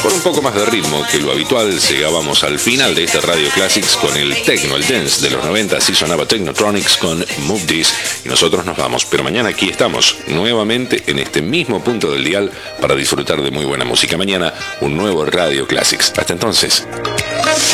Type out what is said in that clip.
Con un poco más de ritmo que lo habitual, llegábamos al final de este Radio Classics con el techno, el dance de los 90. Así sonaba Technotronics con Move This. Y nosotros nos vamos. Pero mañana aquí estamos, nuevamente en este mismo punto del dial, para disfrutar de muy buena música. Mañana, un nuevo Radio Classics. Hasta entonces.